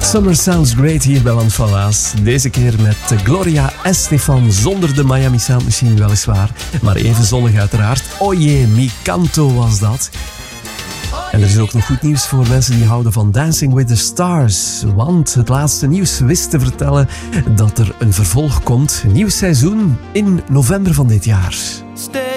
Summer Sounds Great hier bij Land van Waas. Deze keer met Gloria Estefan, zonder de Miami Sound Machine weliswaar. Maar even zonnig uiteraard. Oye, mi canto was dat. En er is ook nog goed nieuws voor mensen die houden van Dancing with the Stars. Want het laatste nieuws wist te vertellen dat er een vervolg komt. Nieuw seizoen in november van dit jaar.